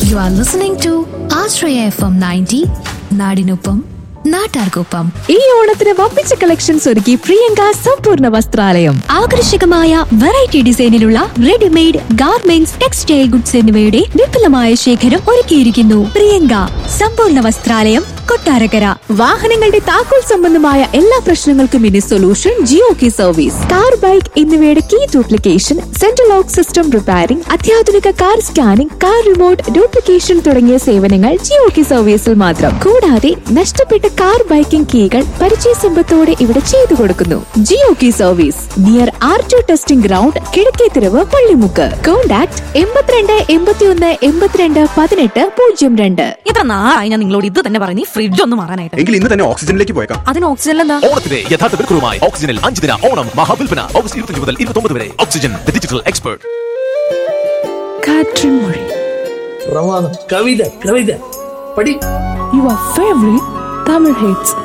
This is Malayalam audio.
You are listening to Ashraya FM 90, നാടിനൊപ്പം നാട്ടാർക്കൊപ്പം. ഈ ഓണത്തിന് വമ്പിച്ച കളക്ഷൻസ് ഒരുക്കി പ്രിയങ്ക സമ്പൂർണ്ണ വസ്ത്രാലയം. ആകർഷകമായ variety ഡിസൈനിലുള്ള readymade garments, textile goods എന്നിവയുടെ വിപുലമായ ശേഖരം ഒരുക്കിയിരിക്കുന്നു. പ്രിയങ്ക സമ്പൂർണ്ണ വസ്ത്രാലയം, കൊട്ടാരക്കര. വാഹനങ്ങളുടെ താക്കോൽ സംബന്ധമായ എല്ലാ പ്രശ്നങ്ങൾക്കും ഇനി solution Jio key service. Car, bike എന്നിവയുടെ key duplication, central lock system repairing, അത്യാധുനിക car scanning, car remote duplication തുടങ്ങിയ സേവനങ്ങൾ ജിയോ കീ സർവീസിൽ മാത്രം. കൂടാതെ നഷ്ടപ്പെട്ട കാർ, ബൈക്കിംഗ് കീകൾ പരിചയ സമ്പത്തോടെ ഇവിടെ ചെയ്തു കൊടുക്കുന്നു. Jio key service near R2 testing ground, Kizhakkethiruvu, Pallimukku. Contact 82 81 82 18 02. എത്ര നാളായി ഞാൻ നിങ്ങളോട് ഇത് തന്നെ പറഞ്ഞു, ഫ്രിഡ്ജ് ഒന്ന് മാറാനായിട്ട്. എങ്കിൽ ഇന്ന് തന്നെ ഓക്സിജനിലേക്ക് പോയേക്കാം. അതിന് ഓക്സിജൻ എന്താ? ഓണത്തിന്റെ യഥാർത്ഥ വിൽക്കുറവുമായി ഓക്സിജനിൽ 5 ദിന ഓണം മഹാവിൽപ്പന ഓഗസ്റ്റ് 25 മുതൽ 29 വരെ. Oxygen, the digital expert. കാറ്റിൻ മൊഴി. കവിത കവിത പഠി. Your favorite Tamil hits.